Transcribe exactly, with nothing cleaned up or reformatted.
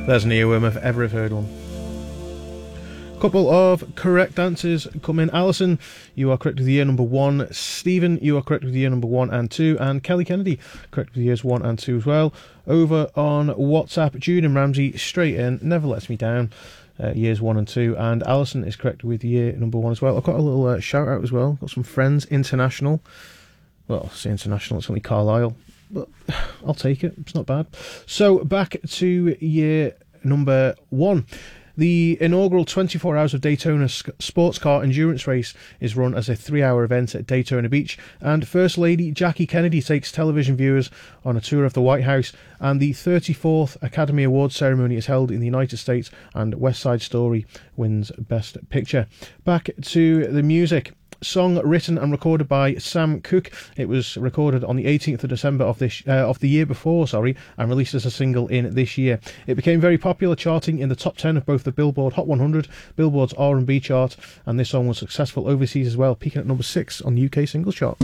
There's an earworm if ever I've heard one. Couple of correct answers come in. Alison, you are correct with the year number one. Stephen, you are correct with the year number one and two. And Kelly Kennedy, correct with the years one and two as well. Over on WhatsApp, Jude and Ramsey, straight in, never lets me down. Uh, years one and two. And Alison is correct with year number one as well. I've got a little uh, shout out as well. Got some friends, international. Well, I say international, it's only Carlisle. But I'll take it. It's not bad. So back to year number one. The inaugural twenty-four Hours of Daytona sports car endurance race is run as a three-hour event at Daytona Beach, and First Lady Jackie Kennedy takes television viewers on a tour of the White House, and the thirty-fourth Academy Awards ceremony is held in the United States, and West Side Story wins Best Picture. Back to the music. Song written and recorded by Sam Cooke. It was recorded on the eighteenth of December of this uh, of the year before, sorry, and released as a single in this year. It became very popular, charting in the top ten of both the Billboard Hot one hundred, Billboard's R and B chart, and this song was successful overseas as well, peaking at number six on the U K singles chart.